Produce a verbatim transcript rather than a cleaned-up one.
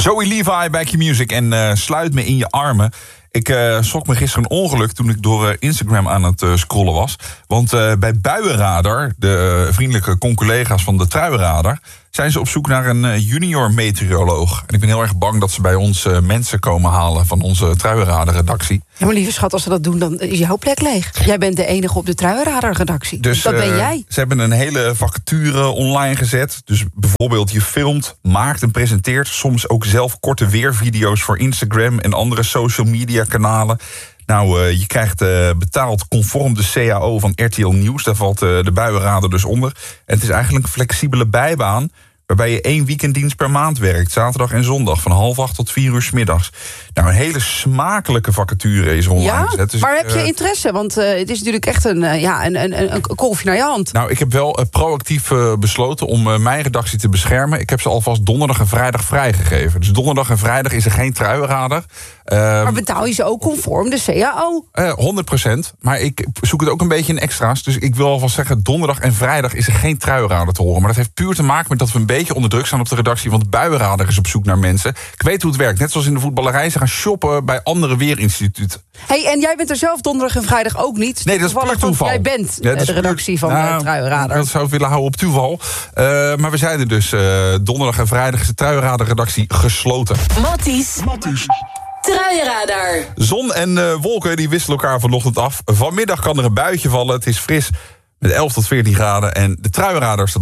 Zoe Levi bij Q-Music en uh, sluit me in je armen. Ik uh, schrok me gisteren een ongeluk toen ik door uh, Instagram aan het uh, scrollen was. Want uh, bij Buienradar, de uh, vriendelijke conculega's van de Truienradar, zijn ze op zoek naar een uh, junior meteoroloog. En ik ben heel erg bang dat ze bij ons uh, mensen komen halen van onze Truienradar-redactie. Ja, maar lieve schat, als ze dat doen, dan is jouw plek leeg. Jij bent de enige op de Truienradar-redactie. Dus, dat ben uh, jij. Ze hebben een hele vacature online gezet. Dus bijvoorbeeld je filmt, maakt en presenteert soms ook zelf korte weervideo's voor Instagram en andere social media kanalen. Nou, uh, je krijgt uh, betaald conform de C A O van R T L Nieuws. Daar valt uh, de Buienradar dus onder. En het is eigenlijk een flexibele bijbaan waarbij je één weekenddienst per maand werkt. Zaterdag en zondag, van half acht tot vier uur 's middags. Nou, een hele smakelijke vacature is online Ja, gezet. Dus maar ik, heb je uh, interesse? Want uh, het is natuurlijk echt een, uh, ja, een, een, een kolfje naar je hand. Nou, ik heb wel uh, proactief uh, besloten om uh, mijn redactie te beschermen. Ik heb ze alvast donderdag en vrijdag vrijgegeven. Dus donderdag en vrijdag is er geen Truienradar. Uh, Maar betaal je ze ook conform de C A O? Uh, honderd procent. Maar ik zoek het ook een beetje in extra's. Dus ik wil alvast zeggen, donderdag en vrijdag is er geen Truienradar te horen. Maar dat heeft puur te maken met dat we een beetje onder druk staan op de redactie. Want de Buienradar is op zoek naar mensen. Ik weet hoe het werkt. Net zoals in de voetballerij. Ze gaan shoppen bij andere weerinstituten. Hey, en jij bent er zelf donderdag en vrijdag ook niet? Nee, dat is puur toeval. Jij bent Ja, uh, de redactie van nou, de Truienradar. Dat zou ik willen houden op toeval. Uh, maar we zijn er dus. Uh, donderdag en vrijdag is de Truienradar-redactie gesloten. Matties. Matties. Truienradar. Zon en uh, wolken die wisselen elkaar vanochtend af. Vanmiddag kan er een buitje vallen. Het is fris met elf tot veertien graden. En de Truienradar staat